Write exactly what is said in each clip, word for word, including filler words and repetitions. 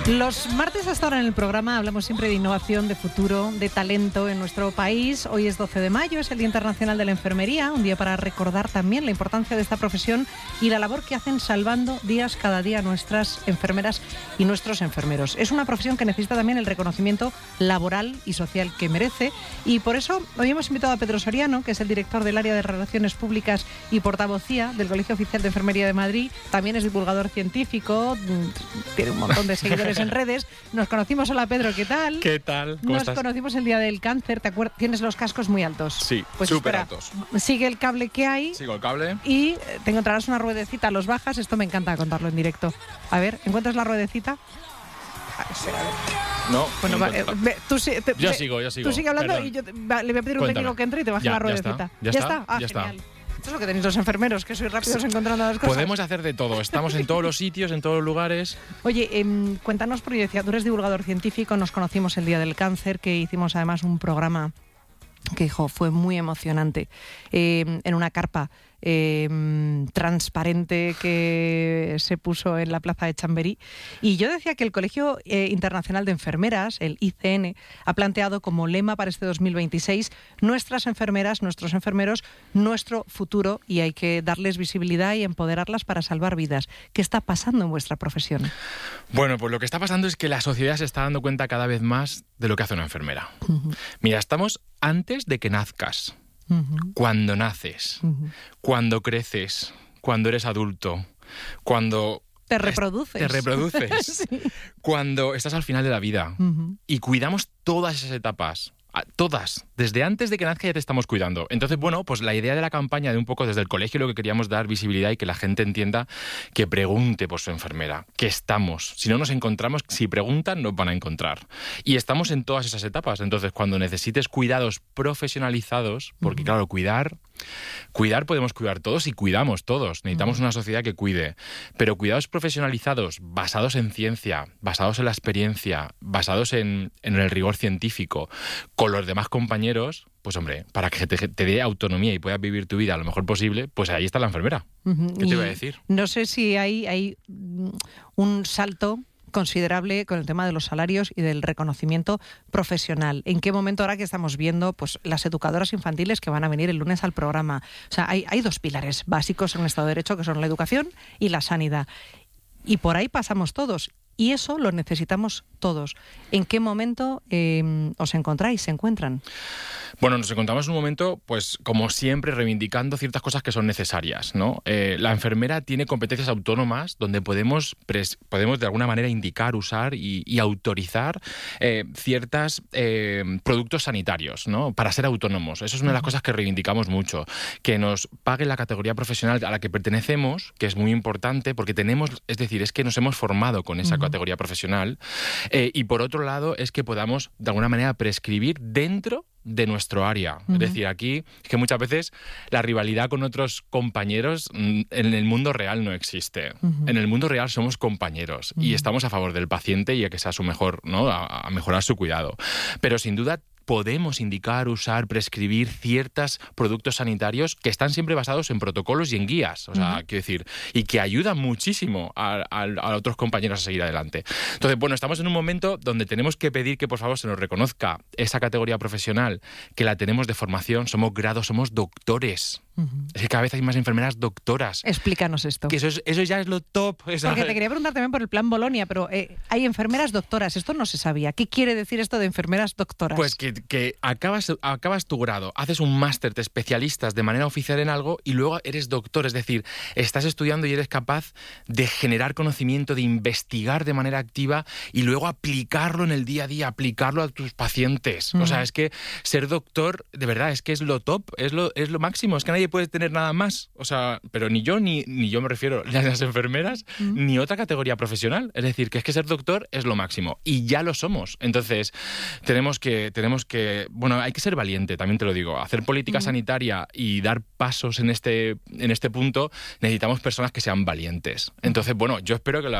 Los martes hasta ahora en el programa hablamos siempre de innovación, de futuro, de talento en nuestro país. Hoy es doce de mayo, es el Día Internacional de la Enfermería, un día para recordar también la importancia de esta profesión y la labor que hacen salvando días cada día nuestras enfermeras y nuestros enfermeros. Es una profesión que necesita también el reconocimiento laboral y social que merece, y por eso hoy hemos invitado a Pedro Soriano, que es el director del área de Relaciones Públicas y portavocía del Colegio Oficial de Enfermería de Madrid. También es divulgador científico, tiene un montón de seguidores en redes. Nos conocimos. Hola Pedro, ¿qué tal? ¿Qué tal? ¿Cómo Nos estás? conocimos el día del cáncer, ¿te acuerdas? Tienes los cascos muy altos. Sí, pues súper espera, altos. Sigue el cable que hay. Sigo el cable. Y te encontrarás una ruedecita, los bajas. Esto me encanta contarlo en directo. A ver, ¿encuentras la ruedecita? Ah, espera, a ver. No, Bueno, no va, eh, ve, tú, si- te, Yo ve, sigo, yo sigo. Tú sigue hablando. Perdón. Y yo te- va, le voy a pedir a un Cuéntame. técnico que entre y te baje Ya, la ya ruedecita. está, ya está, Ah, ya está. genial. Esto es lo que tenéis los enfermeros, que sois rápidos encontrando las cosas. Podemos hacer de todo. Estamos en todos los sitios, en todos los lugares. Oye, eh, cuéntanos, porque yo decía, tú eres divulgador científico, nos conocimos el día del cáncer, que hicimos además un programa que, hijo, fue muy emocionante, eh, en una carpa eh, transparente que se puso en la plaza de Chamberí. Y yo decía que el Colegio eh, Internacional de Enfermeras, el I C N, ha planteado como lema para este dos mil veintiséis: nuestras enfermeras, nuestros enfermeros, nuestro futuro, y hay que darles visibilidad y empoderarlas para salvar vidas. ¿Qué está pasando en vuestra profesión? Bueno, pues lo que está pasando es que la sociedad se está dando cuenta cada vez más de lo que hace una enfermera. Uh-huh. Mira, estamos antes de que nazcas. Uh-huh. Cuando naces, Uh-huh. cuando creces, cuando eres adulto, cuando Te reproduces. te reproduces, Sí. cuando estás al final de la vida. Uh-huh. Y cuidamos todas esas etapas. A- Todas. Desde antes de que nazca ya te estamos cuidando. Entonces, bueno, pues la idea de la campaña, de un poco desde el colegio, lo que queríamos dar visibilidad y que la gente entienda, que pregunte por su enfermera, que estamos. Si no nos encontramos, si preguntan, nos van a encontrar. Y estamos en todas esas etapas. Entonces, cuando necesites cuidados profesionalizados, porque claro, cuidar, cuidar podemos cuidar todos y cuidamos todos. Necesitamos una sociedad que cuide. Pero cuidados profesionalizados, basados en ciencia, basados en la experiencia, basados en, en el rigor científico, con los demás compañeros, pues hombre, para que te, te dé autonomía y puedas vivir tu vida lo mejor posible, pues ahí está la enfermera. Uh-huh. ¿Qué te Y iba a decir? No sé si hay, hay mm, un salto considerable con el tema de los salarios y del reconocimiento profesional. ¿En qué momento, ahora que estamos viendo pues las educadoras infantiles que van a venir el lunes al programa? O sea, hay, hay dos pilares básicos en el Estado de Derecho, que son la educación y la sanidad. Y por ahí pasamos todos. Y eso lo necesitamos todos. ¿En qué momento eh, os encontráis, se encuentran? Bueno, nos encontramos en un momento, pues como siempre, reivindicando ciertas cosas que son necesarias, ¿no? Eh, la enfermera tiene competencias autónomas donde podemos, pres- podemos de alguna manera indicar, usar y, y autorizar eh, ciertos eh, productos sanitarios, ¿no? Para ser autónomos. Eso es una de las cosas que reivindicamos mucho. Que nos pague la categoría profesional a la que pertenecemos, que es muy importante, porque tenemos, es decir, es que nos hemos formado con esa Uh-huh. categoría profesional. Eh, y por otro lado, es que podamos de alguna manera prescribir dentro de nuestro área. Uh-huh. Es decir, aquí es que muchas veces la rivalidad con otros compañeros mm, en el mundo real no existe. Uh-huh. En el mundo real somos compañeros Uh-huh. y estamos a favor del paciente y a que sea su mejor, ¿no? A, a mejorar su cuidado. Pero sin duda podemos indicar, usar, prescribir ciertos productos sanitarios que están siempre basados en protocolos y en guías, o sea, Uh-huh. quiero decir, y que ayudan muchísimo a, a, a otros compañeros a seguir adelante. Entonces, bueno, estamos en un momento donde tenemos que pedir que por favor se nos reconozca esa categoría profesional, que la tenemos de formación, somos grados, somos doctores. Uh-huh. Es que cada vez hay más enfermeras doctoras. Explícanos esto. Que eso, es, eso ya es lo top. Esa- Porque te quería preguntar también por el plan Bolonia, pero eh, hay enfermeras doctoras. Esto no se sabía. ¿Qué quiere decir esto de enfermeras doctoras? Pues que, que acabas, acabas tu grado, haces un máster, te especialistas de manera oficial en algo y luego eres doctor. Es decir, estás estudiando y eres capaz de generar conocimiento, de investigar de manera activa y luego aplicarlo en el día a día, aplicarlo a tus pacientes. Mm. O sea, es que ser doctor, de verdad, es que es lo top, es lo, es lo máximo. Es que nadie puede tener nada más. O sea, pero ni yo, ni, ni yo me refiero a las enfermeras, Mm. ni otra categoría profesional. Es decir, que es que ser doctor es lo máximo. Y ya lo somos. Entonces, tenemos que, tenemos que, bueno, hay que ser valiente, también te lo digo. Hacer política Mm. sanitaria y dar pasos en este, en este punto, necesitamos personas que sean valientes. Entonces, bueno, yo espero que la...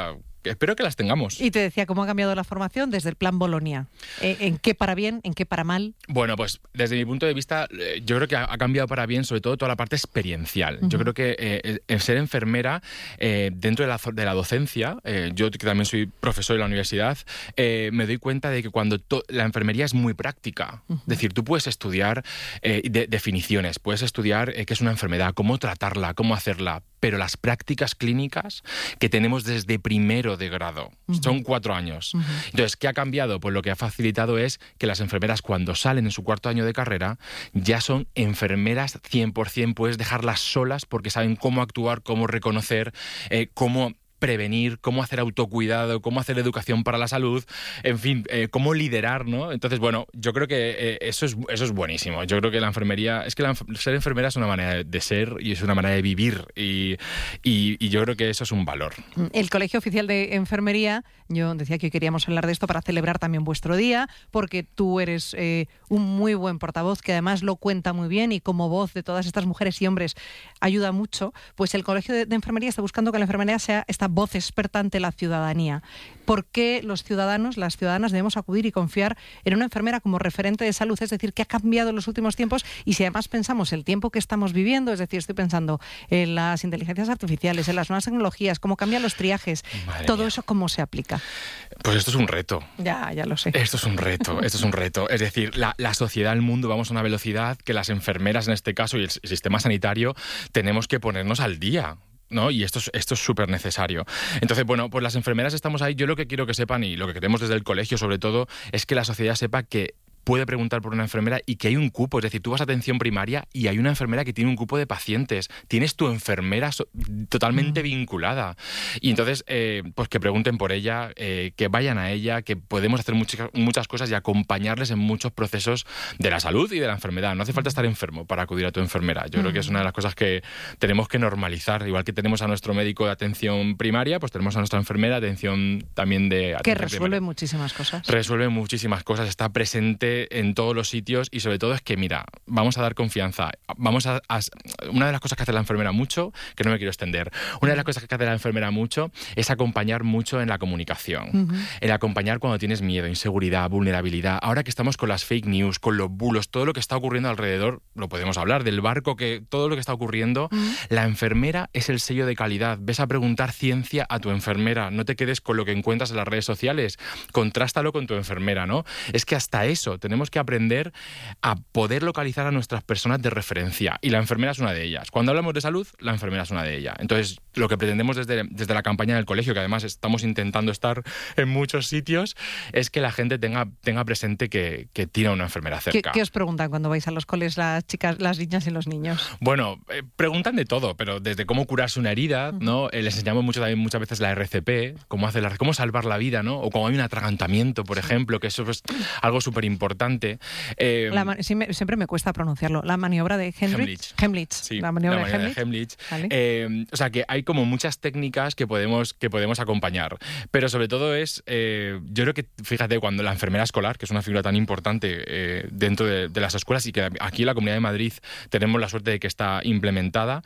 espero que las tengamos. Y te decía, ¿cómo ha cambiado la formación desde el plan Bolonia? ¿En qué para bien, en qué para mal? Bueno, pues desde mi punto de vista, yo creo que ha cambiado para bien, sobre todo toda la parte experiencial. Uh-huh. Yo creo que eh, el ser enfermera, eh, dentro de la, de la docencia, eh, yo que también soy profesor de la universidad, eh, me doy cuenta de que cuando to- la enfermería es muy práctica. Uh-huh. Es decir, tú puedes estudiar eh, de, definiciones, puedes estudiar eh, qué es una enfermedad, cómo tratarla, cómo hacerla, pero las prácticas clínicas que tenemos desde primero de grado, uh-huh. son cuatro años. Uh-huh. Entonces, ¿qué ha cambiado? Pues lo que ha facilitado es que las enfermeras, cuando salen en su cuarto año de carrera, ya son enfermeras cien por ciento, puedes dejarlas solas porque saben cómo actuar, cómo reconocer, eh, cómo prevenir, cómo hacer autocuidado, cómo hacer educación para la salud, en fin, eh, cómo liderar, ¿no? Entonces, bueno, yo creo que eh, eso es eso es buenísimo. Yo creo que la enfermería, es que la, ser enfermera es una manera de ser y es una manera de vivir y, y, y yo creo que eso es un valor. El Colegio Oficial de Enfermería, yo decía que hoy queríamos hablar de esto para celebrar también vuestro día, porque tú eres eh, un muy buen portavoz que además lo cuenta muy bien y como voz de todas estas mujeres y hombres ayuda mucho, pues el Colegio de, de Enfermería está buscando que la enfermería sea esta voz experta ante la ciudadanía. ¿Por qué los ciudadanos, las ciudadanas debemos acudir y confiar en una enfermera como referente de salud? Es decir, ¿qué ha cambiado en los últimos tiempos? Y si además pensamos el tiempo que estamos viviendo, es decir, estoy pensando en las inteligencias artificiales, en las nuevas tecnologías, cómo cambian los triajes, Madre todo mía. Eso, ¿cómo se aplica? Pues esto es un reto. Ya, ya lo sé. Esto es un reto, esto es un reto. Es decir, la, la sociedad, el mundo, vamos a una velocidad que las enfermeras en este caso y el, el sistema sanitario tenemos que ponernos al día, ¿no? Y esto es esto es súper necesario. Entonces, bueno, pues las enfermeras estamos ahí. Yo lo que quiero que sepan, y lo que queremos desde el colegio sobre todo, es que la sociedad sepa que puede preguntar por una enfermera y que hay un cupo. Es decir, tú vas a atención primaria y hay una enfermera que tiene un cupo de pacientes. Tienes tu enfermera so- totalmente mm. vinculada. Y entonces, eh, pues que pregunten por ella, eh, que vayan a ella, que podemos hacer muchas, muchas cosas y acompañarles en muchos procesos de la salud y de la enfermedad. No hace falta estar enfermo para acudir a tu enfermera. Yo mm. creo que es una de las cosas que tenemos que normalizar. Igual que tenemos a nuestro médico de atención primaria, pues tenemos a nuestra enfermera de atención también de atención que resuelve primaria. muchísimas cosas. Resuelve muchísimas cosas, está presente en todos los sitios y sobre todo es que, mira, vamos a dar confianza. Vamos a, a una de las cosas que hace la enfermera mucho, que no me quiero extender, una de las cosas que hace la enfermera mucho es acompañar mucho en la comunicación. Uh-huh. El acompañar cuando tienes miedo, inseguridad, vulnerabilidad. Ahora que estamos con las fake news, con los bulos, todo lo que está ocurriendo alrededor, lo podemos hablar, del barco, que todo lo que está ocurriendo, uh-huh. La enfermera es el sello de calidad. Ves a preguntar ciencia a tu enfermera, no te quedes con lo que encuentras en las redes sociales, contrástalo con tu enfermera, ¿no? Es que hasta eso tenemos que aprender a poder localizar a nuestras personas de referencia y la enfermera es una de ellas. Cuando hablamos de salud, la enfermera es una de ellas. Entonces, lo que pretendemos desde, desde la campaña del colegio, que además estamos intentando estar en muchos sitios, es que la gente tenga, tenga presente que, que tiene una enfermera cerca. ¿Qué, ¿Qué os preguntan cuando vais a los coles las chicas, las niñas y los niños? Bueno, eh, preguntan de todo, pero desde cómo curarse una herida, uh-huh. ¿no? Eh, les enseñamos mucho, también muchas veces la R C P, cómo hacer la, cómo salvar la vida, ¿no? O cuando hay un atragantamiento, por ejemplo, que eso es algo súper importante. Eh, la, sí me, siempre me cuesta pronunciarlo. La maniobra de Heimlich. Heimlich. Sí, la maniobra, la maniobra de Heimlich. De Heimlich. Vale. Eh, o sea, que hay como muchas técnicas que podemos, que podemos acompañar. Pero sobre todo es, eh, yo creo que, fíjate, cuando la enfermera escolar, que es una figura tan importante eh, dentro de, de las escuelas y que aquí en la Comunidad de Madrid tenemos la suerte de que está implementada,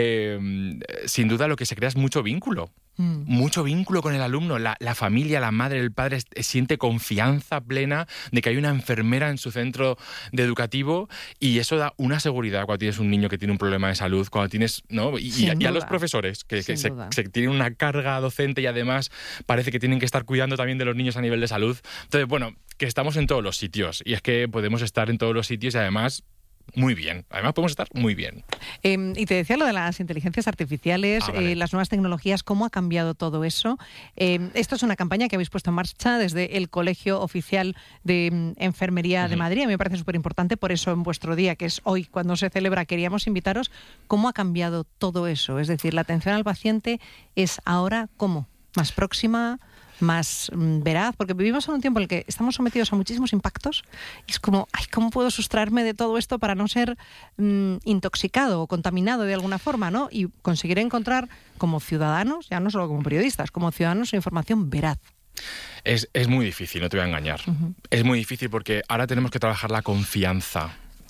eh, sin duda lo que se crea es mucho vínculo. Mm. Mucho vínculo con el alumno. La, la familia, la madre, el padre siente confianza plena de que hay una enfermera en su centro de educativo y eso da una seguridad cuando tienes un niño que tiene un problema de salud, cuando tienes, ¿no? Y, y, y a los profesores que, que se, se tienen una carga docente y además parece que tienen que estar cuidando también de los niños a nivel de salud. Entonces, bueno, que estamos en todos los sitios y es que podemos estar en todos los sitios y además muy bien. Además podemos estar muy bien. Eh, y te decía lo de las inteligencias artificiales, ah, vale. eh, las nuevas tecnologías, ¿cómo ha cambiado todo eso? Eh, esto es una campaña que habéis puesto en marcha desde el Colegio Oficial de um, Enfermería uh-huh. de Madrid. A mí me parece súper importante, por eso en vuestro día, que es hoy cuando se celebra, queríamos invitaros. ¿Cómo ha cambiado todo eso? Es decir, la atención al paciente es ahora, ¿cómo? ¿Más próxima? Más mm, veraz, porque vivimos en un tiempo en el que estamos sometidos a muchísimos impactos y es como, ay, ¿cómo puedo sustraerme de todo esto para no ser mm, intoxicado o contaminado de alguna forma, ¿no? Y conseguir encontrar como ciudadanos, ya no solo como periodistas, como ciudadanos, información veraz. Es, es muy difícil, no te voy a engañar. Uh-huh. Es muy difícil porque ahora tenemos que trabajar la confianza.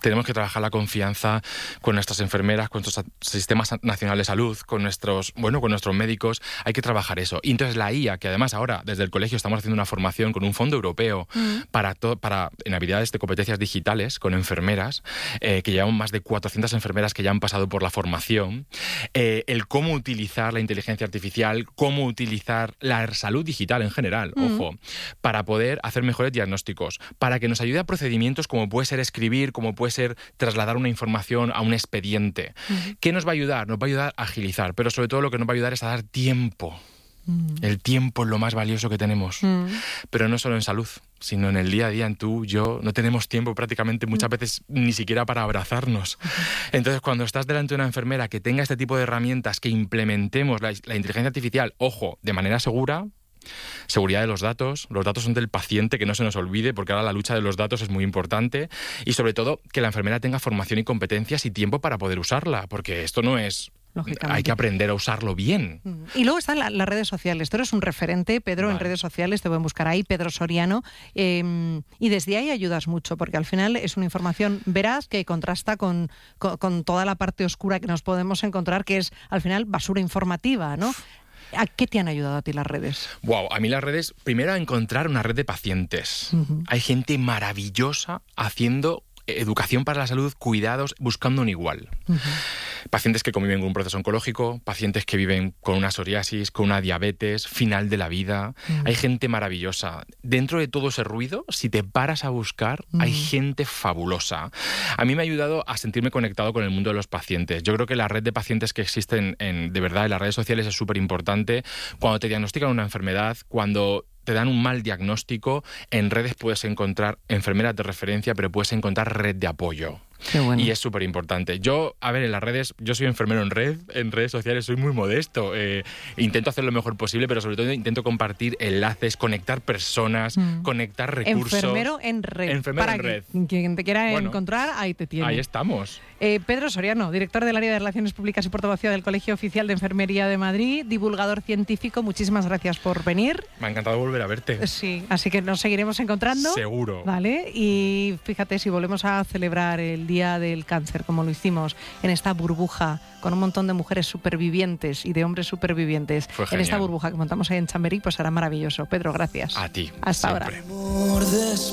Tenemos que trabajar la confianza con nuestras enfermeras, con nuestros sistemas nacionales de salud, con nuestros, bueno, con nuestros médicos. Hay que trabajar eso. Y entonces la I A, que además ahora desde el colegio estamos haciendo una formación con un fondo europeo mm. para, to, para en habilidades de competencias digitales con enfermeras, eh, que llevamos más de cuatrocientas enfermeras que ya han pasado por la formación, eh, el cómo utilizar la inteligencia artificial, cómo utilizar la salud digital en general, mm. ojo, para poder hacer mejores diagnósticos, para que nos ayude a procedimientos como puede ser escribir, como puede ser trasladar una información a un expediente. Mm. ¿Qué nos va a ayudar? Nos va a ayudar a agilizar, pero sobre todo lo que nos va a ayudar es a dar tiempo. Mm. El tiempo es lo más valioso que tenemos, mm. pero no solo en salud, sino en el día a día, en tú, yo, no tenemos tiempo prácticamente muchas veces ni siquiera para abrazarnos. Entonces, cuando estás delante de una enfermera que tenga este tipo de herramientas, que implementemos la, la inteligencia artificial, ojo, de manera segura, seguridad de los datos, los datos son del paciente, que no se nos olvide, porque ahora la lucha de los datos es muy importante, y sobre todo que la enfermera tenga formación y competencias y tiempo para poder usarla, porque esto no es... Hay que aprender a usarlo bien. Y luego están la, las redes sociales. Tú eres un referente, Pedro, vale. en redes sociales, te pueden buscar ahí, Pedro Soriano, eh, y desde ahí ayudas mucho, porque al final es una información veraz que contrasta con, con, con toda la parte oscura que nos podemos encontrar, que es al final basura informativa, ¿no? ¿A qué te han ayudado a ti las redes? Wow, a mí las redes, primero a encontrar una red de pacientes. Uh-huh. Hay gente maravillosa haciendo educación para la salud, cuidados, buscando un igual. Uh-huh. Pacientes que conviven con un proceso oncológico, pacientes que viven con una psoriasis, con una diabetes, final de la vida. Uh-huh. Hay gente maravillosa. Dentro de todo ese ruido, si te paras a buscar, uh-huh. hay gente fabulosa. A mí me ha ayudado a sentirme conectado con el mundo de los pacientes. Yo creo que la red de pacientes que existen en, de verdad en las redes sociales es súper importante. Cuando te diagnostican una enfermedad, cuando te dan un mal diagnóstico, en redes puedes encontrar enfermeras de referencia, pero puedes encontrar red de apoyo. Qué bueno. Y es súper importante. Yo, a ver, en las redes, yo soy enfermero en red, en redes sociales soy muy modesto. Eh, intento hacer lo mejor posible, pero sobre todo intento compartir enlaces, conectar personas, mm. conectar recursos. Enfermero en red. Enfermero Para en red. Que, quien te quiera bueno, encontrar, ahí te tiene. Ahí estamos. Eh, Pedro Soriano, director del área de Relaciones Públicas y portavoz del Colegio Oficial de Enfermería de Madrid, divulgador científico, muchísimas gracias por venir. Me ha encantado volver a verte. Sí, así que nos seguiremos encontrando. Seguro. Vale, y fíjate, si volvemos a celebrar el Día del Cáncer, como lo hicimos en esta burbuja, con un montón de mujeres supervivientes y de hombres supervivientes, en esta burbuja que montamos ahí en Chamberí, pues será maravilloso. Pedro, gracias. A ti. Hasta siempre. ahora. Amor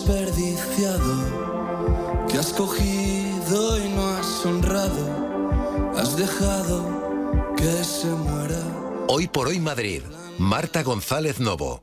desperdiciado que has cogido y no has honrado, has dejado que se muera. Hoy por hoy Madrid, Marta González Novo.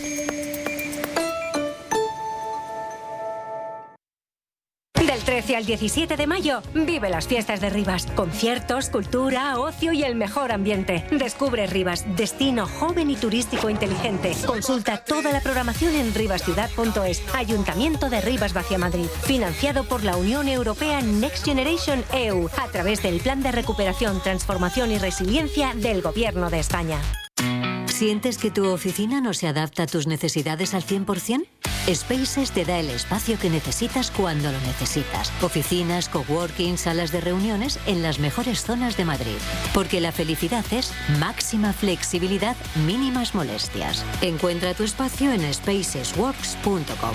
Del trece al diecisiete de mayo, vive las fiestas de Rivas. Conciertos, cultura, ocio y el mejor ambiente. Descubre Rivas, destino joven y turístico inteligente. Consulta toda la programación en rivasciudad punto es. Ayuntamiento de Rivas Vacia Madrid. Financiado por la Unión Europea Next Generation E U, a través del Plan de Recuperación, Transformación y Resiliencia del Gobierno de España. ¿Sientes que tu oficina no se adapta a tus necesidades al cien por ciento? Spaces te da el espacio que necesitas cuando lo necesitas. Oficinas, coworking, salas de reuniones en las mejores zonas de Madrid. Porque la felicidad es máxima flexibilidad, mínimas molestias. Encuentra tu espacio en spacesworks punto com.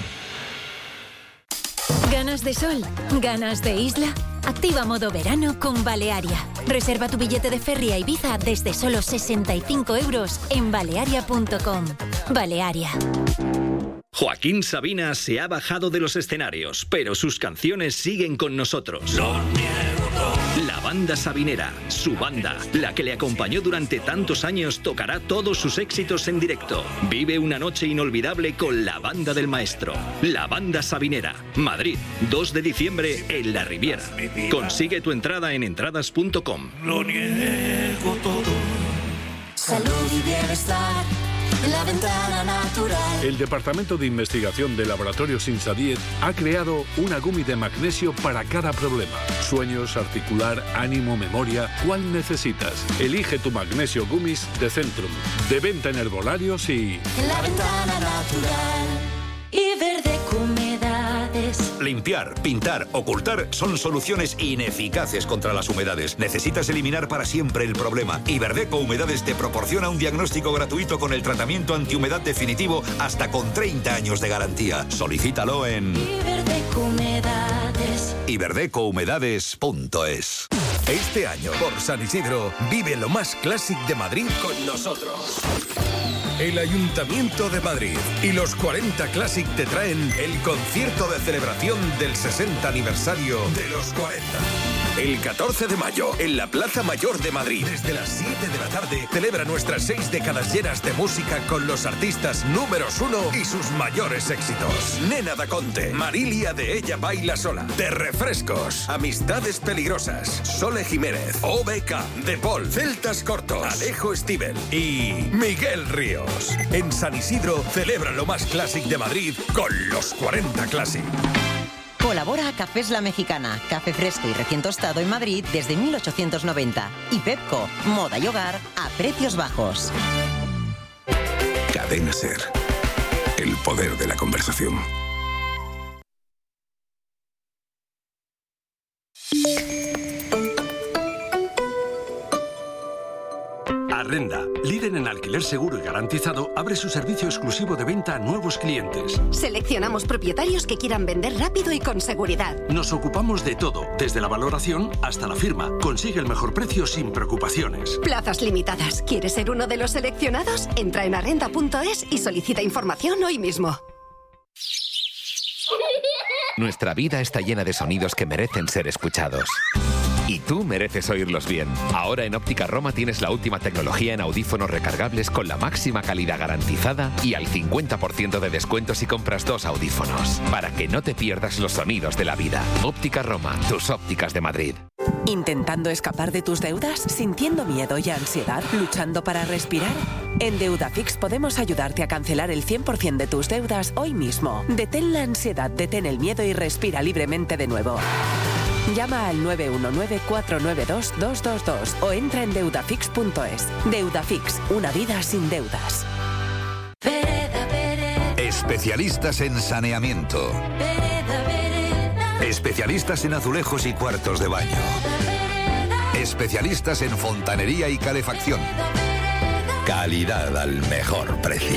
¿Ganas de sol? ¿Ganas de isla? Activa modo verano con Balearia. Reserva tu billete de ferry a Ibiza desde solo sesenta y cinco euros en balearia punto com. Balearia. Joaquín Sabina se ha bajado de los escenarios, pero sus canciones siguen con nosotros. La banda sabinera, su banda, la que le acompañó durante tantos años, tocará todos sus éxitos en directo. Vive una noche inolvidable con la banda del maestro. La banda sabinera, Madrid, dos de diciembre en La Riviera. Consigue tu entrada en entradas punto com. Lo niego todo. Salud y bienestar. La ventana natural. El Departamento de Investigación de Laboratorios Insadiet ha creado una gummy de magnesio para cada problema. Sueños, articular, ánimo, memoria. ¿Cuál necesitas? Elige tu magnesio gummies de Centrum. De venta en herbolarios y... La ventana natural. Y verde humedades. Limpiar, pintar, ocultar son soluciones ineficaces contra las humedades. Necesitas eliminar para siempre el problema. Iberdeco Humedades te proporciona un diagnóstico gratuito con el tratamiento antihumedad definitivo hasta con treinta años de garantía. Solicítalo en... Iberdeco Humedades. Humedades. Iberdecohumedades punto es. Este año, por San Isidro, vive lo más clásico de Madrid con nosotros. El Ayuntamiento de Madrid y los cuarenta Classic te traen el concierto de celebración del sesenta aniversario de los cuarenta. El catorce de mayo, en la Plaza Mayor de Madrid, desde las siete de la tarde, celebra nuestras seis décadas llenas de música con los artistas números uno y sus mayores éxitos. Nena da Conte, Marilia de Ella Baila Sola, De Refrescos, Amistades Peligrosas, Sole Jiménez, O B K, De Paul, Celtas Cortos, Alejo Stivel y Miguel Ríos. En San Isidro, celebra lo más clásico de Madrid con los cuarenta Classic. Colabora a Cafés La Mexicana, café fresco y recién tostado en Madrid desde mil ochocientos noventa. Y Pepco, moda y hogar a precios bajos. Cadena Ser. El poder de la conversación. Arrenda, líder en alquiler seguro y garantizado, abre su servicio exclusivo de venta a nuevos clientes. Seleccionamos propietarios que quieran vender rápido y con seguridad. Nos ocupamos de todo, desde la valoración hasta la firma. Consigue el mejor precio sin preocupaciones. Plazas limitadas. ¿Quieres ser uno de los seleccionados? Entra en arrenda punto es y solicita información hoy mismo. Nuestra vida está llena de sonidos que merecen ser escuchados. Y tú mereces oírlos bien. Ahora en Óptica Roma tienes la última tecnología en audífonos recargables con la máxima calidad garantizada y al cincuenta por ciento de descuento si compras dos audífonos. Para que no te pierdas los sonidos de la vida. Óptica Roma, tus ópticas de Madrid. ¿Intentando escapar de tus deudas? ¿Sintiendo miedo y ansiedad? ¿Luchando para respirar? En Deudafix podemos ayudarte a cancelar el cien por ciento de tus deudas hoy mismo. Detén la ansiedad, detén el miedo y respira libremente de nuevo. Llama al nueve uno nueve, cuatro nueve dos, dos dos dos o entra en deudafix punto es. Deudafix, una vida sin deudas. Vereda, vereda. Especialistas en saneamiento. Vereda, vereda. Especialistas en azulejos y cuartos de baño. Especialistas en fontanería y calefacción. Calidad al mejor precio.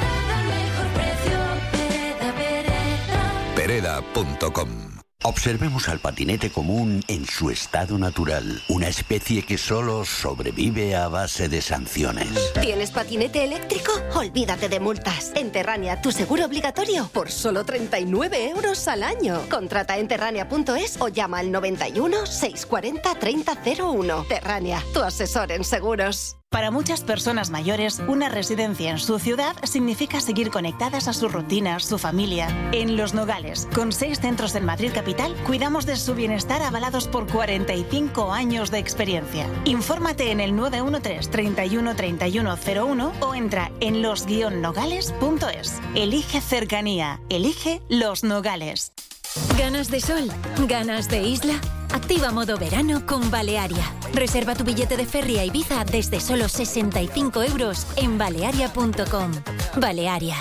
Vereda punto com. Observemos al patinete común en su estado natural, una especie que solo sobrevive a base de sanciones. ¿Tienes patinete eléctrico? Olvídate de multas. En Terrania, tu seguro obligatorio por solo treinta y nueve euros al año. Contrata en terrania punto es o llama al noventa y uno, seiscientos cuarenta, treinta cero uno. Terrania, tu asesor en seguros. Para muchas personas mayores, una residencia en su ciudad significa seguir conectadas a sus rutinas, su familia. En Los Nogales, con seis centros en Madrid capital, cuidamos de su bienestar avalados por cuarenta y cinco años de experiencia. Infórmate en el nueve uno tres, treinta y uno, treinta y uno cero uno o entra en los guion nogales punto es. Elige cercanía, elige Los Nogales. ¿Ganas de sol? ¿Ganas de isla? Activa modo verano con Balearia. Reserva tu billete de ferry a Ibiza desde solo sesenta y cinco euros en balearia punto com. Balearia.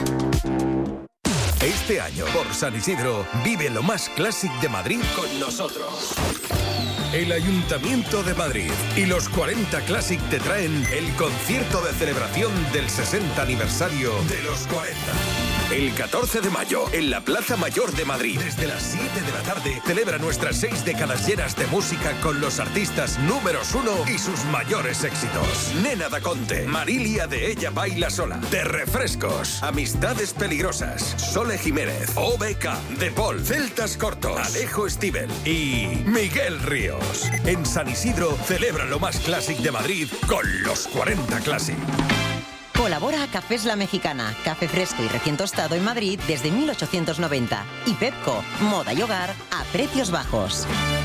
Este año, por San Isidro, vive lo más clásico de Madrid con nosotros. El Ayuntamiento de Madrid y los cuarenta Classic te traen el concierto de celebración del sesenta aniversario de los cuarenta. El catorce de mayo, en la Plaza Mayor de Madrid, desde las siete de la tarde, celebra nuestras seis décadas llenas de música con los artistas números uno y sus mayores éxitos. Nena da Conte, Marilia de Ella Baila Sola, De Refrescos, Amistades Peligrosas, Sole Jiménez, O B K, De Paul, Celtas Cortos, Alejo Stivel y Miguel Ríos. En San Isidro, celebra lo más clásico de Madrid con los cuarenta Classic. Colabora a Cafés La Mexicana, café fresco y recién tostado en Madrid desde mil ochocientos noventa. Y Pepco, moda y hogar a precios bajos.